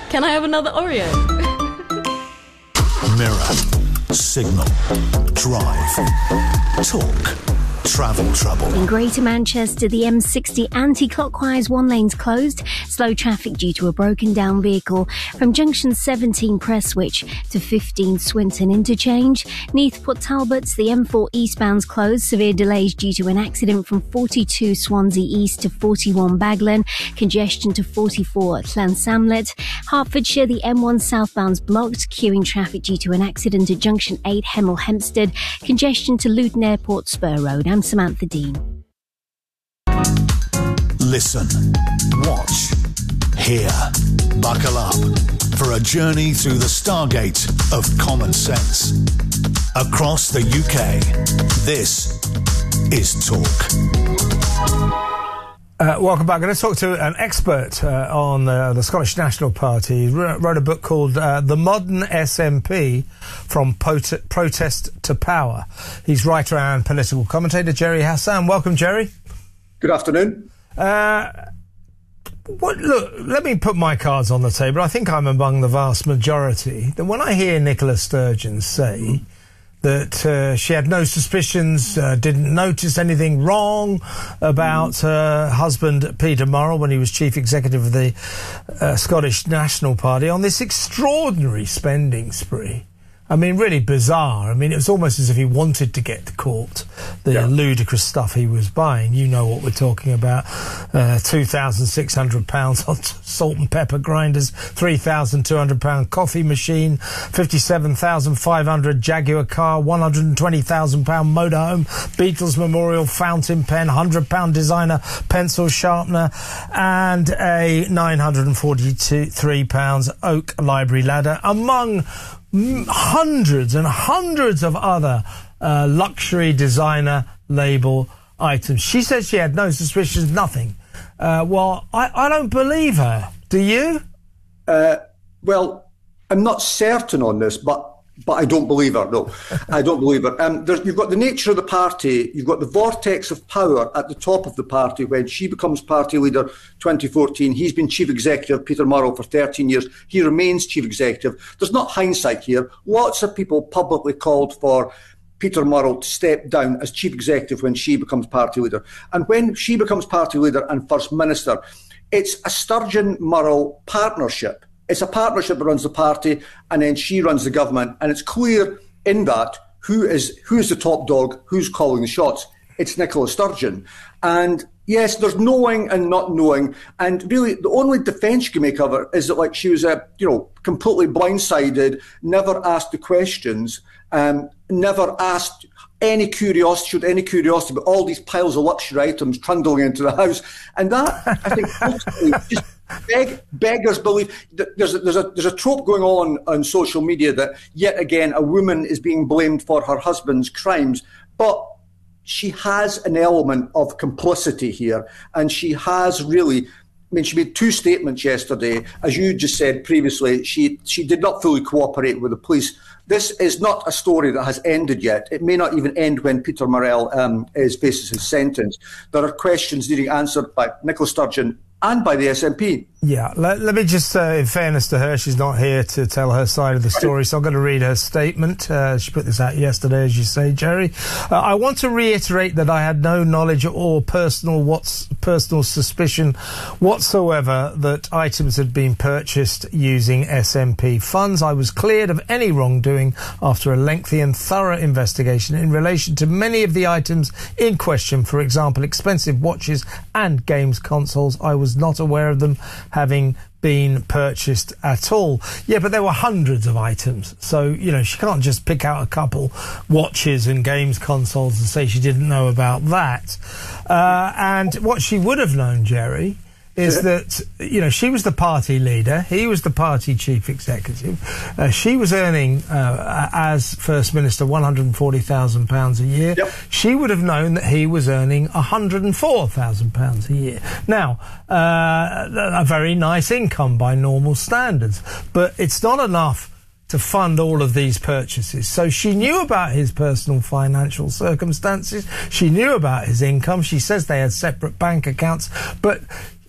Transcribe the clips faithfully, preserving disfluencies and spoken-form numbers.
Can I have another Oreo? Mirror, signal, drive, talk, travel trouble. In Greater Manchester, the M sixty anti-clockwise one lane's closed. Slow traffic due to a broken down vehicle from junction seventeen Prestwich to fifteen Swinton interchange. Neath Port Talbot, the M four eastbound's closed. Severe delays due to an accident from forty-two Swansea East to forty-one Baglan. Congestion to forty-four at Llansamlet. Hertfordshire, the M one southbound's blocked. Queuing traffic due to an accident at junction eight Hemel Hempstead. Congestion to Luton Airport Spur Road. I'm Samantha Dean. Listen, watch, hear. Buckle up for a journey through the stargate of common sense. Across the U K, this is Talk. Uh, welcome back. I'm going to talk to an expert uh, on uh, the Scottish National Party. He wrote a book called uh, The Modern S N P, From Pot- Protest to Power. He's writer and political commentator, Gerry Hassan. Welcome, Gerry. Good afternoon. Uh, what, look, let me put my cards on the table. I think I'm among the vast majority. That when I hear Nicola Sturgeon say that uh, she had no suspicions, uh, didn't notice anything wrong about mm. her husband Peter Murrell when he was chief executive of the uh, Scottish National Party on this extraordinary spending spree. I mean, really bizarre. I mean, it was almost as if he wanted to get caught, the yeah. ludicrous stuff he was buying. You know what we're talking about. Uh, two thousand six hundred pounds on salt and pepper grinders, three thousand two hundred pound coffee machine, fifty-seven thousand five hundred Jaguar car, one hundred twenty thousand pound motorhome, Beatles Memorial fountain pen, one hundred pound designer pencil sharpener, and a nine hundred forty-three pounds oak library ladder, among hundreds and hundreds of other uh, luxury designer label items. She said she had no suspicions, nothing. Uh, well, I, I don't believe her. Do you? Uh, well, I'm not certain on this, but but I don't believe her. No, I don't believe her. Um, there's, you've got the nature of the party. You've got the vortex of power at the top of the party. When she becomes party leader, twenty fourteen, he's been chief executive, Peter Murrell, for thirteen years. He remains chief executive. There's not hindsight here. Lots of people publicly called for Peter Murrell to step down as chief executive when she becomes party leader. And when she becomes party leader and first minister, it's a Sturgeon-Murrell partnership. It's a partnership that runs the party, and then she runs the government. And it's clear in that who is who is the top dog, who's calling the shots. It's Nicola Sturgeon. And yes, there's knowing and not knowing. And really, the only defence you can make of her is that, like, she was, uh, you know, completely blindsided, never asked the questions, um, never asked any curiosity, showed any curiosity about all these piles of luxury items trundling into the house. And that, I think, ultimately just Beg, beggars belief. There's a, there's a there's a trope going on on social media that yet again a woman is being blamed for her husband's crimes, but she has an element of complicity here, and she has really. I mean, she made two statements yesterday, as you just said previously. She she did not fully cooperate with the police. This is not a story that has ended yet. It may not even end when Peter Murrell um, is faces his sentence. There are questions needing answered by Nicola Sturgeon and by the S N P. Yeah, let, let me just, uh, in fairness to her, she's not here to tell her side of the story, so I'm going to read her statement. Uh, she put this out yesterday, as you say, Gerry. Uh, I want to reiterate that I had no knowledge or personal what's personal suspicion whatsoever that items had been purchased using S N P funds. I was cleared of any wrongdoing after a lengthy and thorough investigation in relation to many of the items in question, for example, expensive watches and games consoles. I was not aware of them having been purchased at all. Yeah, but there were hundreds of items. So, you know, she can't just pick out a couple watches and games consoles and say she didn't know about that. Uh, and what she would have known, Gerry, is that, you know, she was the party leader, he was the party chief executive. Uh, she was earning, uh, as First Minister, one hundred forty thousand pounds a year. Yep. She would have known that he was earning one hundred four thousand pounds a year. Now, uh, a very nice income by normal standards, but it's not enough to fund all of these purchases. So she knew about his personal financial circumstances, she knew about his income, she says they had separate bank accounts, but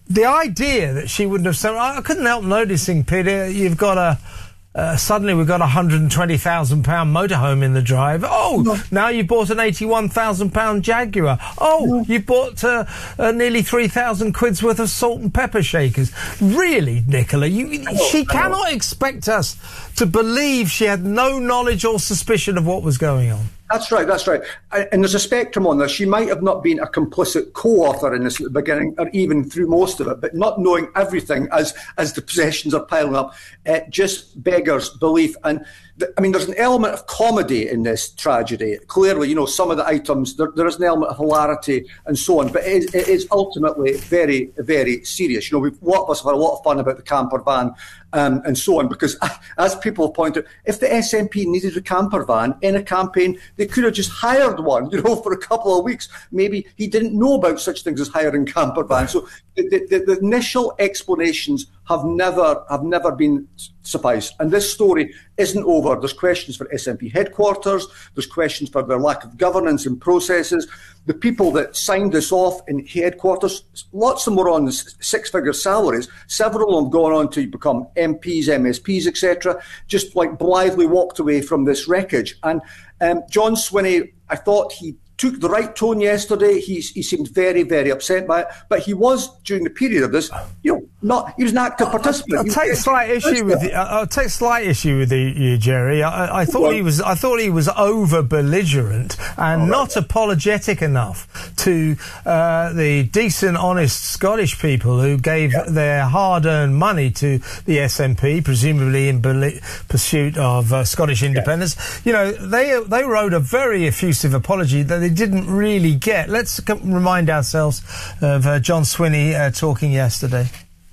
the idea that she wouldn't have said, I couldn't help noticing, Peter, you've got a, uh, suddenly we've got a one hundred twenty thousand pound motorhome in the drive. Oh, no. Now you bought an eighty-one thousand pound Jaguar. Oh, no. You bought uh, uh, nearly three thousand quid's worth of salt and pepper shakers. Really, Nicola, you, know, she cannot expect us to believe she had no knowledge or suspicion of what was going on. That's right, that's right. And there's a spectrum on this. She might have not been a complicit co-author in this at the beginning, or even through most of it, but not knowing everything as as the possessions are piling up, it just beggars belief. And, th- I mean, there's an element of comedy in this tragedy. Clearly, you know, some of the items, there, there is an element of hilarity and so on, but it is, it is ultimately very, very serious. You know, we've, a lot of us have had a lot of fun about the camper van um, and so on, because as people have pointed out, if the S N P needed a camper van in a campaign, they could have just hired one, you know, for a couple of weeks. Maybe he didn't know about such things as hiring camper vans. So the, the, the initial explanations have never have never been sufficed. And this story isn't over. There's questions for S N P headquarters. There's questions for their lack of governance and processes. The people that signed this off in headquarters, lots of them were on six-figure salaries. Several of them have gone on to become M Ps, M S Ps, et cetera, just like blithely walked away from this wreckage. And um, John Swinney, I thought he took the right tone yesterday. He, he seemed very, very upset by it. But he was, during the period of this, you know, not, he was an active participant. I'll, I'll take slight issue with you. I'll take slight issue with you, Jerry. I, I thought well, he was, I thought he was over belligerent and right. not apologetic enough to uh, the decent, honest Scottish people who gave yeah. their hard-earned money to the S N P, presumably in pursuit of uh, Scottish independence. Yeah. You know, they they wrote a very effusive apology that they didn't really get. Let's remind ourselves of uh, John Swinney uh, talking yesterday.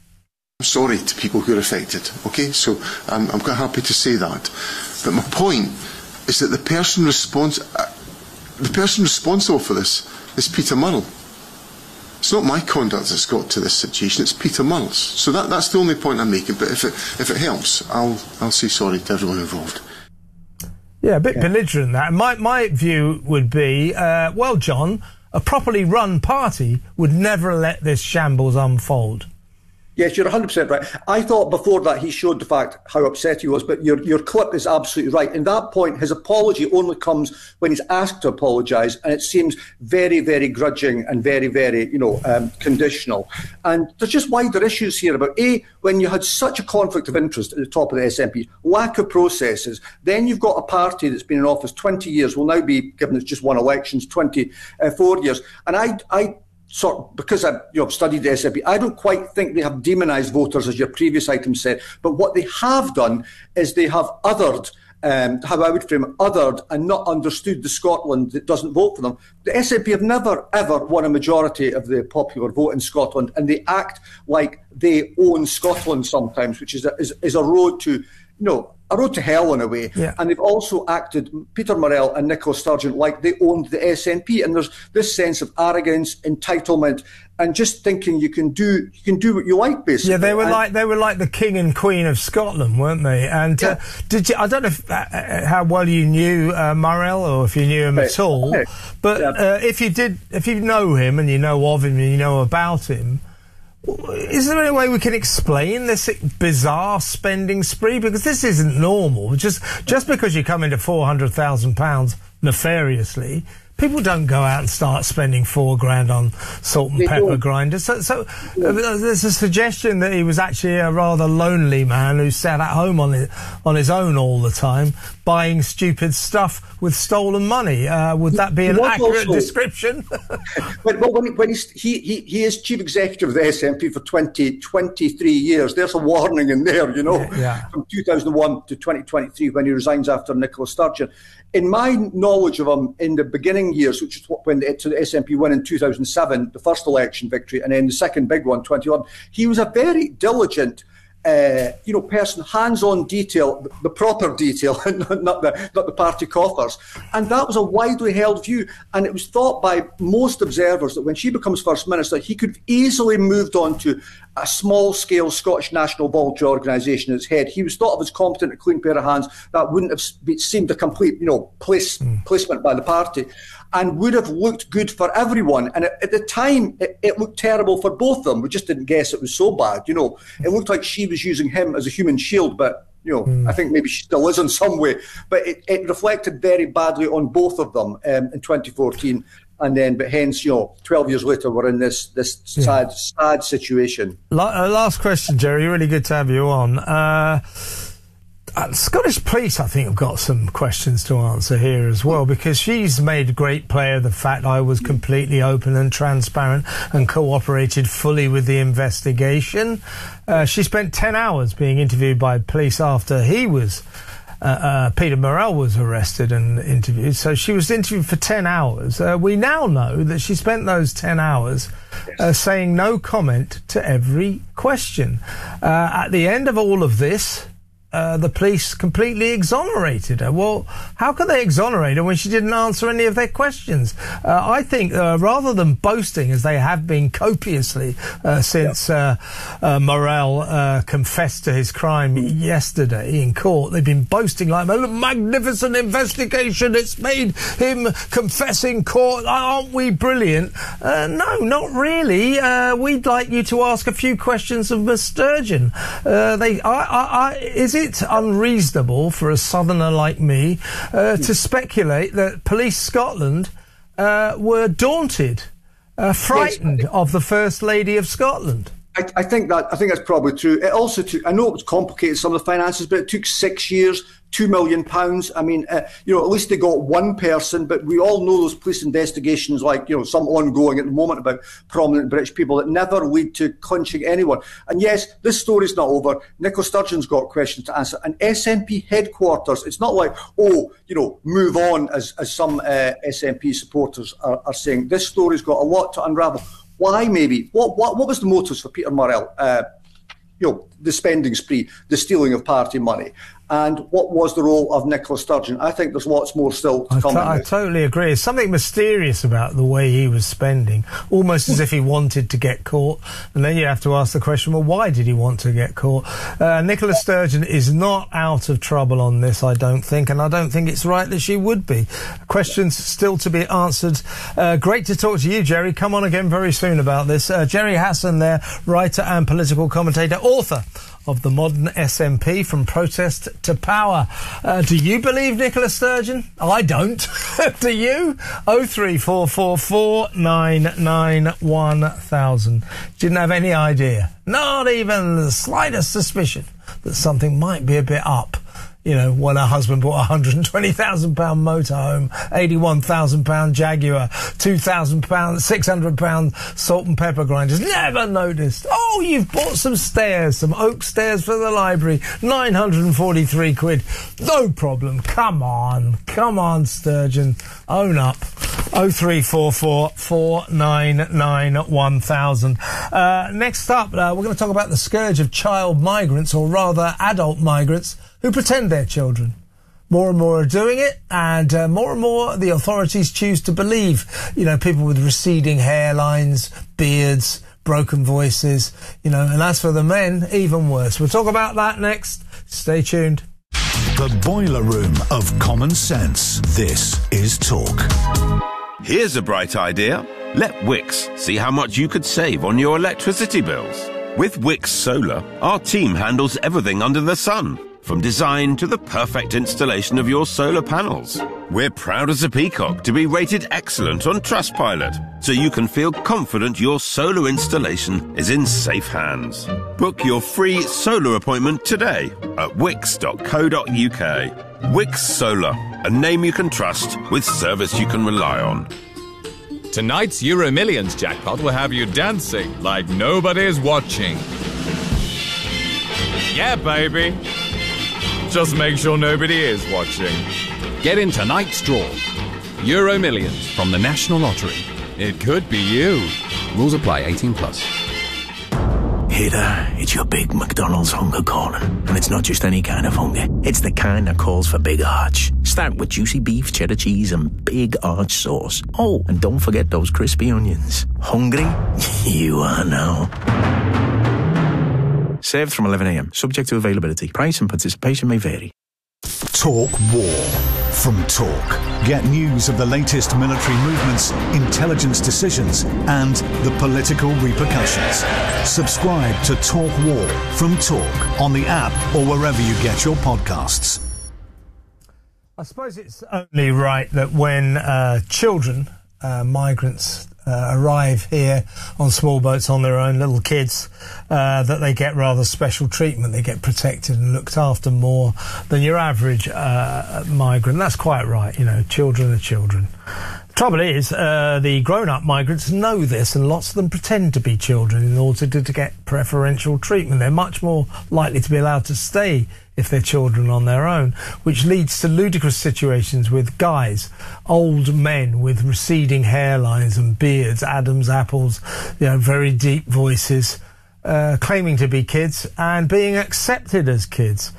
I'm sorry to people who are affected, okay? So um, I'm quite happy to say that. But my point is that the person, respons uh, the person responsible for this is Peter Murrell. It's not my conduct that's got to this situation, it's Peter Murrell's. So that, that's the only point I'm making. But if it, if it helps, I'll, I'll say sorry to everyone involved. Yeah, a bit yeah. belligerent that. My my view would be, uh, well, John, a properly run party would never let this shambles unfold. Yes, you're one hundred percent right. I thought before that he showed the fact how upset he was, but your your clip is absolutely right. In that point, his apology only comes when he's asked to apologise, and it seems very, very grudging and very, very, you know, um, conditional. And there's just wider issues here about, A, when you had such a conflict of interest at the top of the S N P, lack of processes, then you've got a party that's been in office twenty years, will now be, given it's just one elections, twenty-four years. And I, I sort of, because I've you know, studied the S N P, I don't quite think they have demonised voters, as your previous item said, but what they have done is they have othered, um, how I would frame it, othered and not understood the Scotland that doesn't vote for them. The S N P have never, ever won a majority of the popular vote in Scotland, and they act like they own Scotland sometimes, which is a, is, is a road to, you know, a road to hell in a way. Yeah. And they've also acted, Peter Murrell and Nicola Sturgeon, like they owned the S N P. And there's this sense of arrogance, entitlement, and just thinking you can do you can do what you like, basically. Yeah, they were and, like they were like the king and queen of Scotland, weren't they? And yeah. uh, did you? I don't know if, uh, how well you knew uh, Murrell, or if you knew him at all. Okay. But yeah. uh, if you did, if you know him and you know of him and you know about him, is there any way we can explain this bizarre spending spree? Because this isn't normal. Just just because you come into four hundred thousand pounds nefariously, people don't go out and start spending four grand on salt and they pepper don't. grinders. So, so uh, there's a suggestion that he was actually a rather lonely man who sat at home on his, on his own all the time, buying stupid stuff with stolen money. Uh, would that be an accurate also, description? but, but when, when he's, he, he, he is chief executive of the S N P for twenty, twenty-three years. There's a warning in there, you know, yeah. from two thousand one to twenty twenty-three when he resigns after Nicola Sturgeon. In my knowledge of him in the beginning years, which is when the, to the S N P won in two thousand seven, the first election victory, and then the second big one, twenty eleven, he was a very diligent Uh, you know, person, hands-on detail, the, the proper detail, not, not the not the party coffers, and that was a widely held view. And it was thought by most observers that when she becomes First Minister, he could have easily moved on to a small-scale Scottish National Voluntary Organisation at its head. He was thought of as competent, a clean pair of hands. That wouldn't have seemed a complete, you know, place, mm. placement by the party. and would have looked good for everyone. And at, at the time, it, it looked terrible for both of them. We just didn't guess it was so bad. You know, it looked like she was using him as a human shield, but, you know, mm. I think maybe she still is in some way. But it, it reflected very badly on both of them um, in twenty fourteen. And then, but hence, you know, twelve years later, we're in this this yeah. sad, sad situation. La- uh, last question, Jerry. Really good to have you on. Uh, uh, Scottish Police, I think, have got some questions to answer here as well, because she's made great play of the fact I was completely open and transparent and cooperated fully with the investigation. Uh, she spent ten hours being interviewed by police after he was... Uh, uh, Peter Morrell was arrested and interviewed, so she was interviewed for ten hours. Uh, we now know that she spent those ten hours uh, saying no comment to every question. Uh, at the end of all of this, uh, the police completely exonerated her. Well, how could they exonerate her when she didn't answer any of their questions? Uh, I think uh, rather than boasting, as they have been copiously uh, since uh, uh, Morrell uh, confessed to his crime yesterday in court, they've been boasting like a magnificent investigation. It's made him confess in court. Aren't we brilliant? Uh, no, not really. Uh, we'd like you to ask a few questions of Miss Sturgeon. Uh, they, I, I, I, is it unreasonable for a southerner like me uh, to speculate that Police Scotland uh, were daunted, uh, frightened yes, of the First Lady of Scotland? I, I think that I think that's probably true. It also took, I know it was complicated, some of the finances, but it took six years, two million pounds. I mean, uh, you know, at least they got one person, but we all know those police investigations, like, you know, some ongoing at the moment about prominent British people, that never lead to clinching anyone. And yes, this story's not over. Nicola Sturgeon's got questions to answer. And S N P headquarters, it's not like, oh, you know, move on, as, as some uh, S N P supporters are, are saying. This story's got a lot to unravel. Why, maybe? What what what was the motives for Peter Morrell? Uh, you know, the spending spree, the stealing of party money. And what was the role of Nicola Sturgeon? I think there's lots more still to I come. T- I totally agree. There's something mysterious about the way he was spending, almost as if he wanted to get caught. And then you have to ask the question, well, why did he want to get caught? Uh, Nicola Sturgeon is not out of trouble on this, I don't think, and I don't think it's right that she would be. Questions still to be answered. Uh, great to talk to you, Jerry. Come on again very soon about this. Uh, Jerry Hassan there, writer and political commentator, author of The Modern S N P, From Protest to Power. Uh, do you believe Nicola Sturgeon? I don't. Do you? oh three four four four nine nine one thousand. Didn't have any idea, not even the slightest suspicion that something might be a bit up. You know, when her husband bought a one hundred twenty thousand pound motorhome, eighty-one thousand pound Jaguar, two thousand pound, six hundred pound salt and pepper grinders. Never noticed. Oh, you've bought some stairs, some oak stairs for the library, nine hundred forty-three quid. No problem. Come on. Come on, Sturgeon. Own up. oh three four four four nine nine one thousand. Uh, next up, uh, we're going to talk about the scourge of child migrants, or rather adult migrants, who pretend they're children. More and more are doing it, and uh, more and more the authorities choose to believe, you know, people with receding hairlines, beards, broken voices, you know, and as for the men, even worse. We'll talk about that next. Stay tuned. The boiler room of common sense. This is Talk. Here's a bright idea. Let Wickes see how much you could save on your electricity bills. With Wickes Solar, our team handles everything under the sun, from design to the perfect installation of your solar panels. We're proud as a peacock to be rated excellent on Trustpilot, so you can feel confident your solar installation is in safe hands. Book your free solar appointment today at wickes dot co dot uk. Wickes Solar, a name you can trust with service you can rely on. Tonight's Euro Millions jackpot will have you dancing like nobody's watching. Yeah, baby. Just make sure nobody is watching. Get in tonight's draw. Euro Millions from the National Lottery. It could be you. Rules apply. eighteen plus. Hey there, it's your big McDonald's hunger calling. And it's not just any kind of hunger. It's the kind that calls for big arch. Start with juicy beef, cheddar cheese and big arch sauce. Oh, and don't forget those crispy onions. Hungry? You are now. Served from eleven a m. Subject to availability. Price and participation may vary. Talk War. from Talk. Get news of the latest military movements, intelligence decisions, and the political repercussions. Subscribe to Talk War from Talk on the app or wherever you get your podcasts. I suppose it's only right that when uh, children, uh, migrants, uh, arrive here on small boats on their own, little kids, uh, that they get rather special treatment. They get protected and looked after more than your average uh, migrant. That's quite right. You know, children are children. Trouble is, uh, the grown-up migrants know this, and lots of them pretend to be children in order to, to get preferential treatment. They're much more likely to be allowed to stay if they're children on their own, which leads to ludicrous situations with guys, old men with receding hairlines and beards, Adam's apples, you know, very deep voices, Uh, claiming to be kids and being accepted as kids.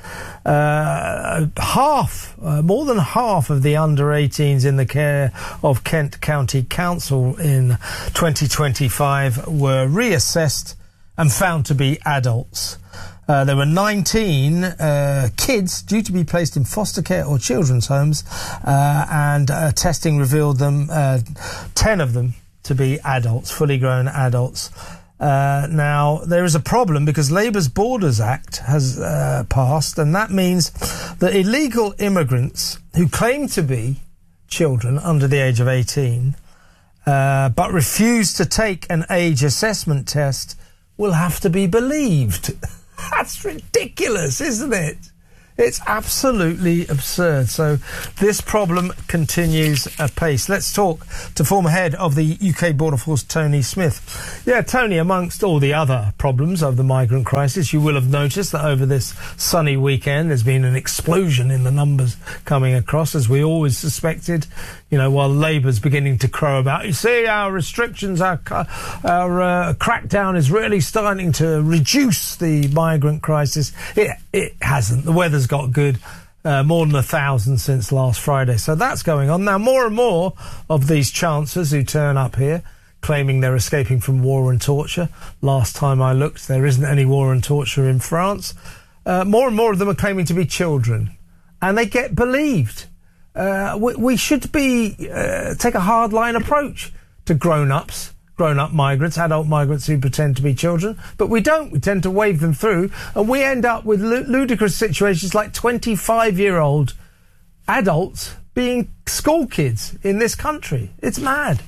Uh, half, uh, more than half of the under eighteens in the care of Kent County Council in twenty twenty-five were reassessed and found to be adults. Uh, there were nineteen uh, kids due to be placed in foster care or children's homes, uh, and uh, testing revealed them, uh, ten of them, to be adults, fully grown adults. Uh, now, there is a problem because Labour's Borders Act has uh, passed, and that means that illegal immigrants who claim to be children under the age of eighteen uh, but refuse to take an age assessment test will have to be believed. That's ridiculous, isn't it? It's absolutely absurd. So this problem continues apace. Let's talk to former head of the U K Border Force, Tony Smith. Yeah, Tony, amongst all the other problems of the migrant crisis, you will have noticed that over this sunny weekend there's been an explosion in the numbers coming across, as we always suspected, you know, while Labour's beginning to crow about, you see, our restrictions, our, our uh, crackdown is really starting to reduce the migrant crisis. It, it hasn't. The weather's got good, uh, more than a thousand since last Friday. So that's going on. Now, more and more of these chancers who turn up here claiming they're escaping from war and torture. Last time I looked, there isn't any war and torture in France. Uh, more and more of them are claiming to be children, and they get believed. Uh, we, we should be uh, take a hardline approach to grown-ups, grown-up migrants, adult migrants who pretend to be children, but we don't. We tend to wave them through, and we end up with ludicrous situations like twenty-five-year-old adults being school kids in this country. It's mad.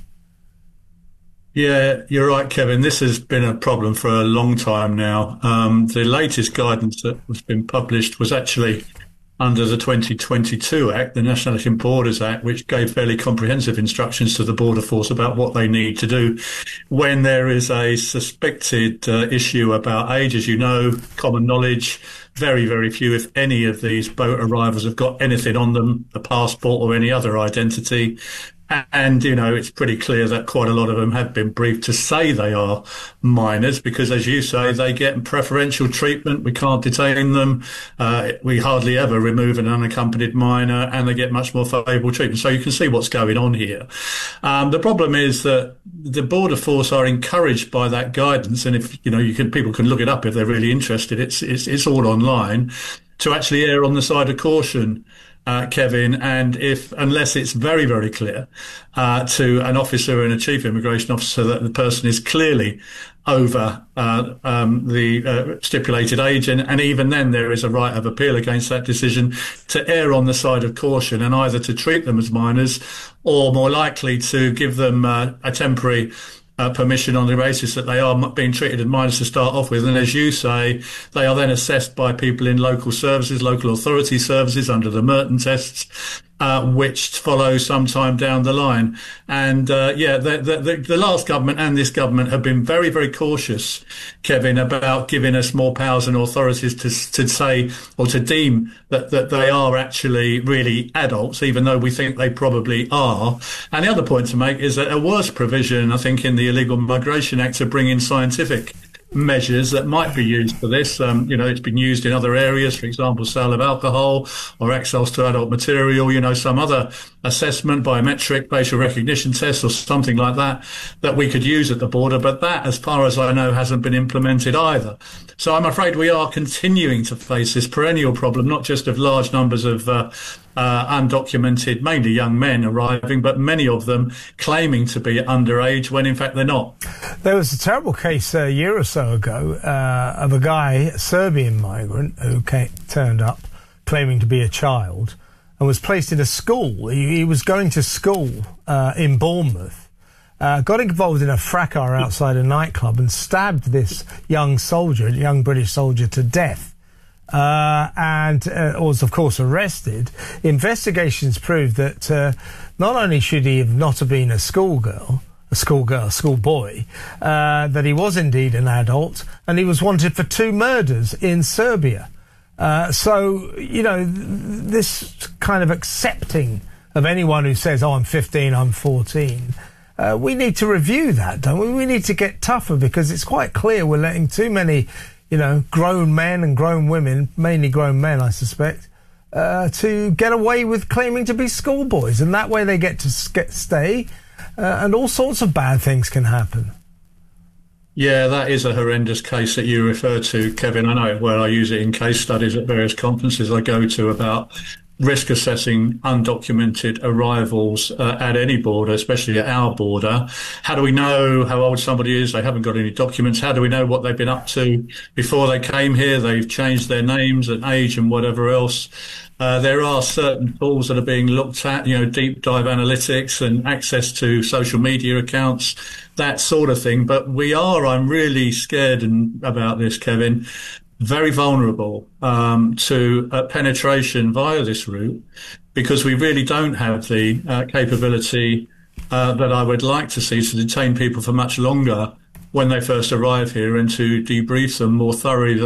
Yeah, you're right, Kevin. This has been a problem for a long time now. Um, the latest guidance that has been published was actually under the twenty twenty-two Act, the Nationality and Borders Act, which gave fairly comprehensive instructions to the Border Force about what they need to do when there is a suspected uh, issue about age. As you know, common knowledge, very, very few, if any, of these boat arrivals have got anything on them, a passport or any other identity. And, you know, it's pretty clear that quite a lot of them have been briefed to say they are minors because, as you say, they get preferential treatment. We can't detain them. Uh, we hardly ever remove an unaccompanied minor, and they get much more favourable treatment. So you can see what's going on here. Um, the problem is that the Border Force are encouraged by that guidance. And if, you know, you can, people can look it up if they're really interested. It's, it's, it's all online, to actually err on the side of caution. Uh, Kevin, and if, unless it's very, very clear uh, to an officer and a chief immigration officer that the person is clearly over uh, um, the uh, stipulated age, and, and even then there is a right of appeal against that decision, to err on the side of caution and either to treat them as minors or more likely to give them uh, a temporary Uh, permission on the basis that they are being treated as minors to start off with. And as you say, they are then assessed by people in local services, local authority services under the Merton tests, uh, which follow sometime down the line. And, uh, yeah, the, the, the last government and this government have been very, very cautious, Kevin, about giving us more powers and authorities to, to say or to deem that, that they are actually really adults, even though we think they probably are. And the other point to make is that a worse provision, I think, in the Illegal Migration Act to bring in scientific measures that might be used for this. Um, you know, it's been used in other areas, for example, sale of alcohol or access to adult material, you know, some other assessment, biometric, facial recognition tests or something like that, that we could use at the border. But that, as far as I know, hasn't been implemented either. So I'm afraid we are continuing to face this perennial problem, not just of large numbers of uh, uh, undocumented, mainly young men arriving, but many of them claiming to be underage when in fact they're not. There was a terrible case a year or so ago uh, of a guy, a Serbian migrant, who came, turned up claiming to be a child and was placed in a school. He, he was going to school uh, in Bournemouth. Uh, got involved in a fracas outside a nightclub and stabbed this young soldier, a young British soldier, to death. Uh, and uh, was, of course, arrested. Investigations proved that uh, not only should he have not have been a schoolgirl, a schoolgirl, a schoolboy, uh, that he was indeed an adult, and he was wanted for two murders in Serbia. Uh, so, you know, th- this kind of accepting of anyone who says, oh, I'm fifteen, I'm fourteen... Uh, we need to review that, don't we? We need to get tougher, because it's quite clear we're letting too many, you know, grown men and grown women, mainly grown men, I suspect, uh, to get away with claiming to be schoolboys. And that way they get to get stay, uh, and all sorts of bad things can happen. Yeah, that is a horrendous case that you refer to, Kevin. I know it well. I use it in case studies at various conferences I go to about risk assessing undocumented arrivals uh, at any border, especially at our border. How do we know how old somebody is? They haven't got any documents. How do we know what they've been up to before they came here? They've changed their names and age and whatever else. Uh, there are certain tools that are being looked at, you know, deep dive analytics and access to social media accounts, that sort of thing. But we are, I'm really scared and, about this, Kevin, very vulnerable um, to uh, penetration via this route, because we really don't have the uh, capability uh, that I would like to see to detain people for much longer when they first arrive here, and to debrief them more thoroughly than